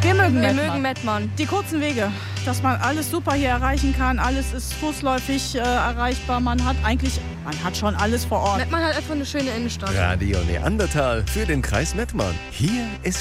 Wir mögen Wir Mettmann. mögen Mettmann. Die kurzen Wege, dass man alles super hier erreichen kann, alles ist fußläufig erreichbar, man hat schon alles vor Ort. Mettmann hat einfach eine schöne Innenstadt. Radio Neandertal für den Kreis Mettmann. Hier ist